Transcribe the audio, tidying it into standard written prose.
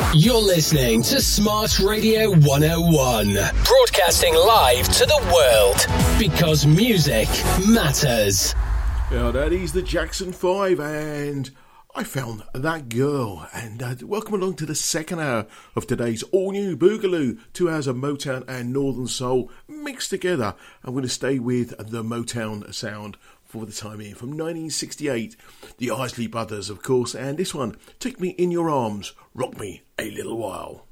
You're listening to Smart Radio 101, broadcasting live to the world, because music matters. Yeah, that is the Jackson 5, and I found that girl. And welcome along to the second hour of today's all-new Boogaloo. 2 hours of Motown and Northern Soul mixed together. I'm going to stay with the Motown sound for the time being. From 1968, the Isley Brothers, of course, and this one, Take Me in Your Arms, Rock Me a Little While.